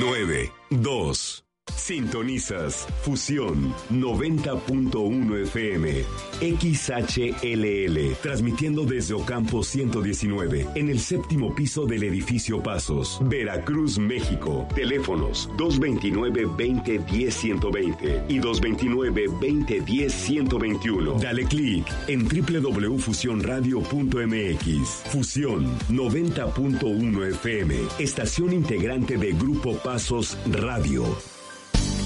992. Sintonizas Fusión 90.1 FM XHLL, transmitiendo desde Ocampo 119 en el séptimo piso del edificio Pasos, Veracruz, México. Teléfonos 229-2010-120 y 229-2010-121. Dale clic en www.fusionradio.mx. Fusión 90.1 FM, estación integrante de Grupo Pasos Radio.